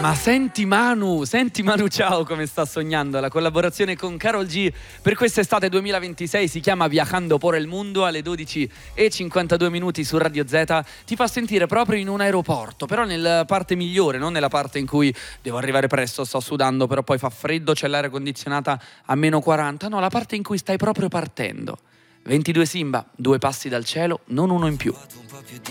Ma senti Manu, ciao, come sta sognando la collaborazione con Karol G per quest'estate 2026, si chiama Viajando por el Mundo, alle 12:52 su Radio Z, ti fa sentire proprio in un aeroporto, però nella parte migliore, non nella parte in cui devo arrivare presto, sto sudando, però poi fa freddo, c'è l'aria condizionata a meno 40, no, la parte in cui stai proprio partendo. 22 Simba, 2 passi dal cielo, non uno in più.